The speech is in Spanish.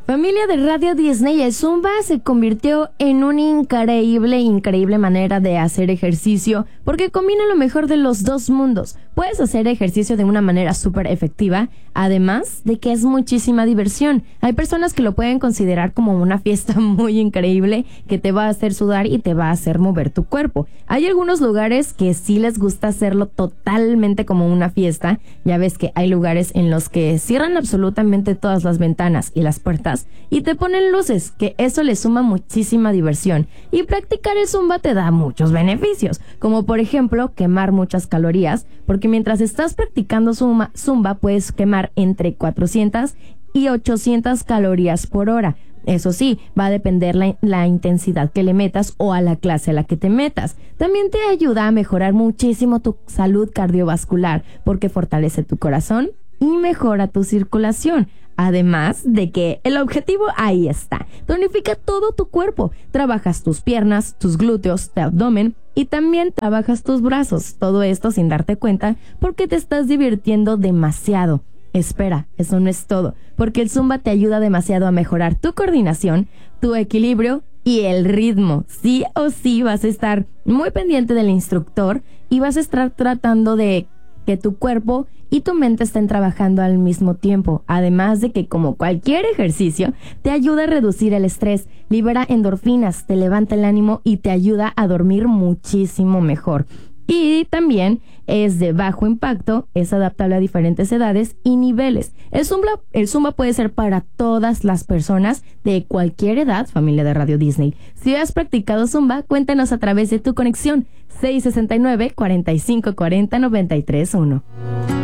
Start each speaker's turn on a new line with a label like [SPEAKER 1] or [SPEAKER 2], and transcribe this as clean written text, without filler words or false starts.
[SPEAKER 1] Familia de Radio Disney, el Zumba se convirtió en una increíble manera de hacer ejercicio porque combina lo mejor de los dos mundos. Puedes hacer ejercicio de una manera súper efectiva, además de que es muchísima diversión. Hay personas que lo pueden considerar como una fiesta muy increíble que te va a hacer sudar y te va a hacer mover tu cuerpo. Hay algunos lugares que sí les gusta hacerlo totalmente como una fiesta. Ya ves que hay lugares en los que cierran absolutamente todas las ventanas y las puertas y te ponen luces, que eso le suma muchísima diversión. Y practicar el Zumba te da muchos beneficios, como por ejemplo quemar muchas calorías, porque mientras estás practicando Zumba puedes quemar entre 400 y 800 calorías por hora. Eso sí, va a depender la intensidad que le metas o a la clase a la que te metas. También te ayuda a mejorar muchísimo tu salud cardiovascular, porque fortalece tu corazón y mejora tu circulación. Además de que el objetivo ahí está, tonifica todo tu cuerpo, trabajas tus piernas, tus glúteos, tu abdomen y también trabajas tus brazos, todo esto sin darte cuenta porque te estás divirtiendo demasiado. Espera, eso no es todo, porque el Zumba te ayuda demasiado a mejorar tu coordinación, tu equilibrio y el ritmo. Sí o sí vas a estar muy pendiente del instructor y vas a estar tratando de que tu cuerpo y tu mente estén trabajando al mismo tiempo, además de que como cualquier ejercicio te ayuda a reducir el estrés, libera endorfinas, te levanta el ánimo y te ayuda a dormir muchísimo mejor. Y también es de bajo impacto, es adaptable a diferentes edades y niveles. El Zumba puede ser para todas las personas de cualquier edad, familia de Radio Disney. Si has practicado Zumba, cuéntanos a través de tu conexión 669-4540-931.